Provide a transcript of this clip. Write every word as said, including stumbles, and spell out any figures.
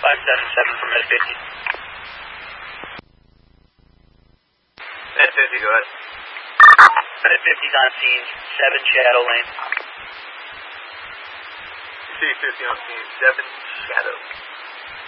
five seven seven from Med fifty. Med fifty, go ahead. Med fifty's on scene, seven Shadow Lane. C fifty on scene, seven Shadow.